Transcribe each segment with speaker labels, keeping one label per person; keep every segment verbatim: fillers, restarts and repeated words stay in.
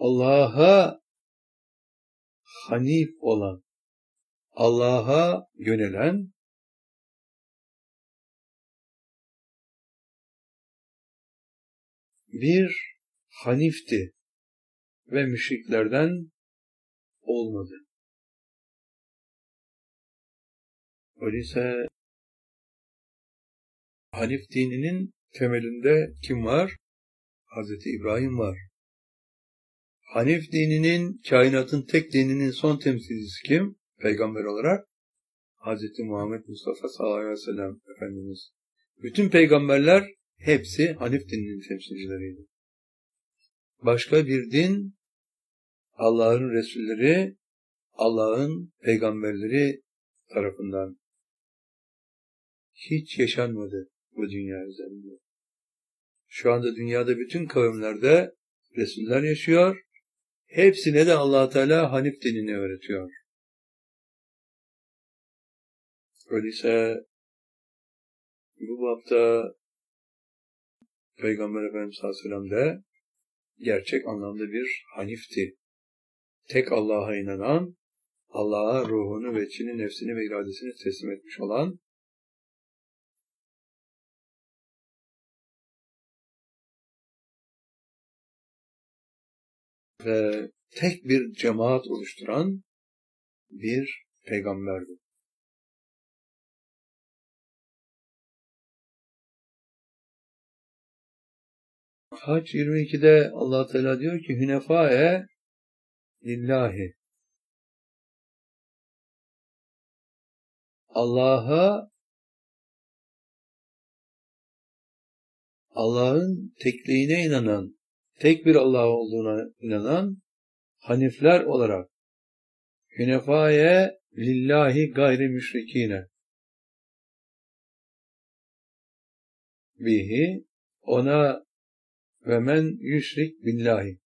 Speaker 1: Allah'a hanif olan, Allah'a yönelen, bir hanifti ve müşriklerden olmadı. Öyleyse Hanif dininin temelinde kim var? Hazreti İbrahim var. Hanif dininin, kainatın tek dininin son temsilcisi kim? Peygamber olarak Hazreti Muhammed Mustafa sallallahu aleyhi ve sellem Efendimiz. Bütün peygamberler hepsi Hanif dininin temsilcileriydi. Başka bir din, Allah'ın Resulleri, Allah'ın peygamberleri tarafından hiç yaşanmadı bu dünya üzerinde. Şu anda dünyada bütün kavimlerde Resuller yaşıyor. Hepsine de Allah Teala Hanif dinini öğretiyor. Öyleyse bu bapta Peygamber Efendimiz sallallahu aleyhi ve sellem de gerçek anlamda bir Hanif'ti. Tek Allah'a inanan, Allah'a ruhunu ve içini, nefsini ve iradesini teslim etmiş olan, ve tek bir cemaat oluşturan bir peygamberdi. Hac yirmi ikide Allah Teala diyor ki Hünefae lillahi, Allah'a, Allah'ın tekliğine inanan, tek bir Allah olduğuna inanan hanifler olarak Hünefae lillahi gayri müşrikine bihi, ona ve men yüşrik billahi,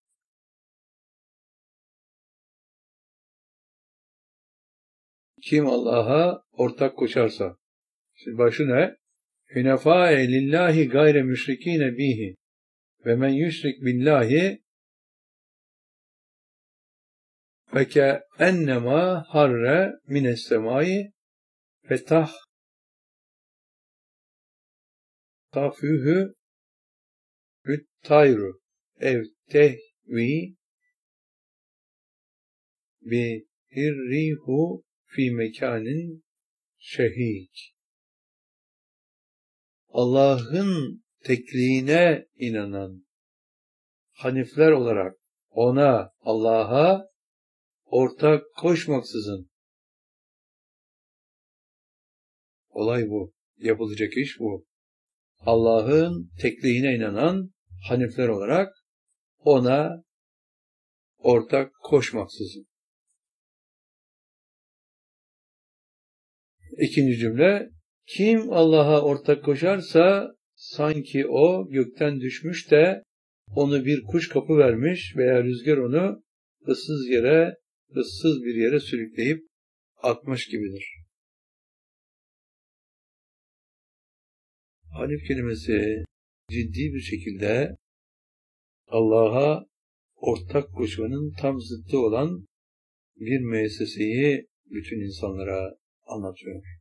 Speaker 1: kim Allah'a ortak koşarsa. Şimdi başı ne? Hünefae lillahi gayre müşrikine bihi ve men yüşrik billahi feke ennema harre mines semai ve tah tafühü hüt tayru ev tehvi bi hirrihu fi mekanin şehik. Allah'ın tekliğine inanan hanifler olarak ona, Allah'a ortak koşmaksızın, olay bu, yapılacak iş bu. Allah'ın tekliğine inanan hanifler olarak ona ortak koşmaksızın. İkinci cümle, kim Allah'a ortak koşarsa sanki o gökten düşmüş de onu bir kuş kapı vermiş veya rüzgar onu ıssız yere, ıssız bir yere sürükleyip atmış gibidir. Hanif kelimesi ciddi bir şekilde Allah'a ortak koşmanın tam zıttı olan bir müesseseyi bütün insanlara anlatıyor.